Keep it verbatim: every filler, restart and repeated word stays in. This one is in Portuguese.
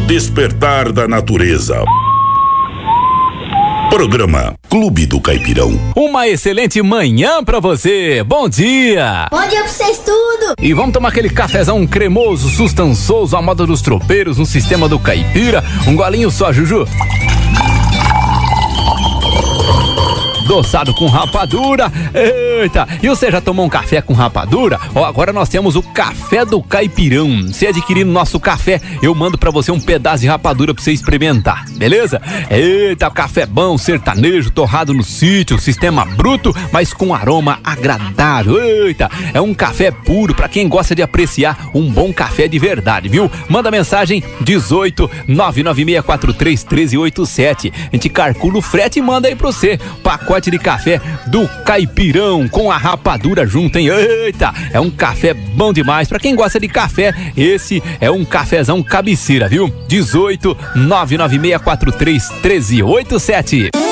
despertar da natureza. Programa Clube do Caipirão. Uma excelente manhã pra você. Bom dia. Bom dia pra vocês tudo. E vamos tomar aquele cafezão cremoso, sustançoso, à moda dos tropeiros, no sistema do caipira. Um golinho só, Juju. Adoçado com rapadura. Eita! E você já tomou um café com rapadura? Ó, agora nós temos o Café do Caipirão. Se adquirir nosso café, eu mando pra você um pedaço de rapadura pra você experimentar, beleza? Eita, café bom, sertanejo, torrado no sítio, sistema bruto, mas com aroma agradável. Eita, é um café puro pra quem gosta de apreciar um bom café de verdade, viu? Manda mensagem dezoito, nove nove seis quatro três, um três oito sete. A gente calcula o frete e manda aí pra você. Pacote de café do Caipirão com a rapadura junto, hein? Eita, é um café bom demais. Pra quem gosta de café, esse é um cafezão cabeceira, viu? dezoito, nove nove seis quatro três, um três oito sete.